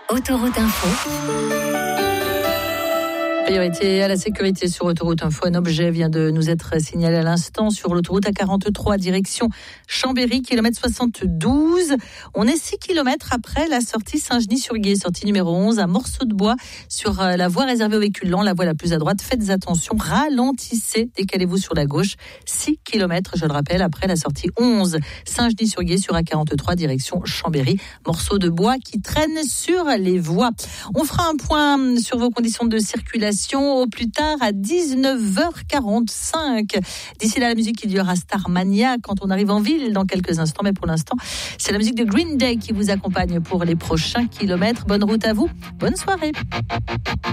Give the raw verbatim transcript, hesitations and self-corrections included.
Autoroute Info. Priorité à la sécurité sur Autoroute Info. Un objet vient de nous être signalé à l'instant sur l'autoroute A quarante-trois, direction Chambéry, kilomètre soixante-douze. On est six kilomètres après la sortie Saint-Genis-sur-Guiers, sortie numéro onze, un morceau de bois sur la voie réservée aux véhicules lents, la voie la plus à droite. Faites attention, ralentissez, décalez-vous sur la gauche. six kilomètres, je le rappelle, après la sortie onze, Saint-Genis-sur-Guiers sur A quarante-trois, direction Chambéry. Morceau de bois qui traîne sur les voies. On fera un point sur vos conditions de circulation au plus tard à dix-neuf heures quarante-cinq. D'ici là, la musique, il y aura Starmania quand on arrive en ville dans quelques instants. Mais pour l'instant, c'est la musique de Green Day qui vous accompagne pour les prochains kilomètres. Bonne route à vous, bonne soirée.